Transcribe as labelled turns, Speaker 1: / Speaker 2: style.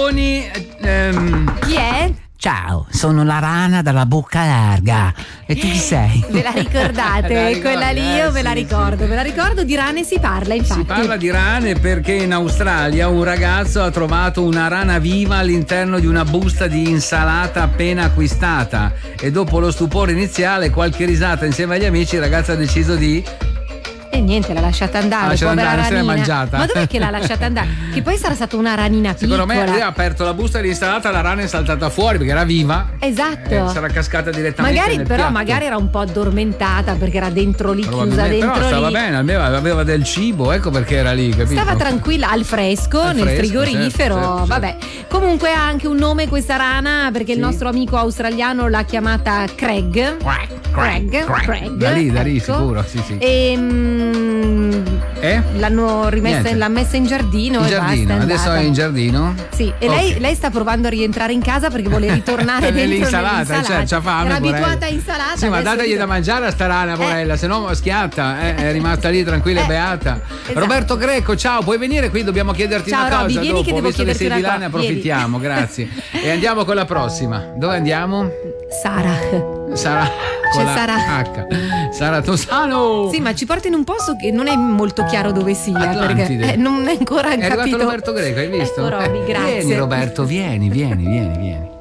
Speaker 1: Berlusconi.
Speaker 2: Chi è?
Speaker 3: Ciao, sono la rana dalla bocca larga. E tu chi sei?
Speaker 2: Ve la ricordate? Quella lì io me la
Speaker 1: sì,
Speaker 2: ricordo.
Speaker 1: sì.
Speaker 2: Me la ricordo, di rane si parla, infatti.
Speaker 1: Si parla di rane perché in Australia un ragazzo ha trovato una rana viva all'interno di una busta di insalata appena acquistata e dopo lo stupore iniziale, qualche risata insieme agli amici, il ragazzo ha deciso di...
Speaker 2: E niente, l'ha lasciata andare, povera
Speaker 1: non se l'è
Speaker 2: ranina.
Speaker 1: mangiata.
Speaker 2: Ma dov'è che l'ha lasciata andare? Che poi sarà stata una ranina piccola.
Speaker 1: Secondo me lui ha aperto la busta di insalata, la rana è saltata fuori perché era viva.
Speaker 2: Esatto.
Speaker 1: Sarà cascata direttamente
Speaker 2: Magari
Speaker 1: nel
Speaker 2: però
Speaker 1: piatto.
Speaker 2: magari era un po' addormentata perché era dentro lì, chiusa dentro
Speaker 1: però stava
Speaker 2: lì.
Speaker 1: bene, almeno aveva del cibo, ecco perché era lì, capito?
Speaker 2: Stava tranquilla al fresco, nel frigorifero,
Speaker 1: certo.
Speaker 2: vabbè. Comunque ha anche un nome questa rana perché il nostro amico australiano l'ha chiamata Craig. Craig.
Speaker 1: Da lì,
Speaker 2: ecco.
Speaker 1: sicuro, sì.
Speaker 2: L'hanno rimessa,
Speaker 1: Niente.
Speaker 2: l'ha messa in giardino.
Speaker 1: In
Speaker 2: e
Speaker 1: giardino,
Speaker 2: basta, è
Speaker 1: adesso
Speaker 2: andata.
Speaker 1: è in giardino?
Speaker 2: Sì, e
Speaker 1: Ok.
Speaker 2: lei sta provando a rientrare in casa perché vuole ritornare dentro
Speaker 1: nell'insalata, cioè, c'ha fame,
Speaker 2: era
Speaker 1: porella.
Speaker 2: abituata a insalata.
Speaker 1: Sì, ma
Speaker 2: adesso
Speaker 1: dategli da mangiare a sta rana, porella, se no schiatta, è rimasta lì tranquilla e beata.
Speaker 2: esatto.
Speaker 1: Roberto Greco, ciao, puoi venire qui? Dobbiamo chiederti
Speaker 2: Ciao,
Speaker 1: una cosa
Speaker 2: Robby, vieni
Speaker 1: dopo,
Speaker 2: che devo
Speaker 1: visto che sei
Speaker 2: chiederti
Speaker 1: di là
Speaker 2: una
Speaker 1: ne
Speaker 2: cosa.
Speaker 1: approfittiamo, grazie. E andiamo con la prossima. Dove andiamo?
Speaker 2: Sara.
Speaker 1: Sara con la
Speaker 2: Sara.
Speaker 1: H. Sara Tosano.
Speaker 2: Sì, ma ci porta in un posto che non è molto chiaro dove sia,
Speaker 1: Atlantide.
Speaker 2: perché non è ancora
Speaker 1: È
Speaker 2: capito.
Speaker 1: arrivato Roberto Greco, hai visto?
Speaker 2: Ecco, Robby, grazie.
Speaker 1: Vieni Roberto, vieni.